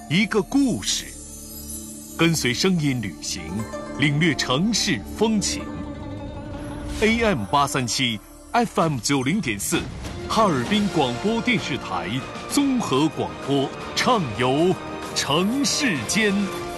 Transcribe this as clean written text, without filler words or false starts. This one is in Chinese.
一个故事，跟随声音旅行，领略城市风情。AM837 FM90.4，哈尔滨广播电视台综合广播，畅游城市间。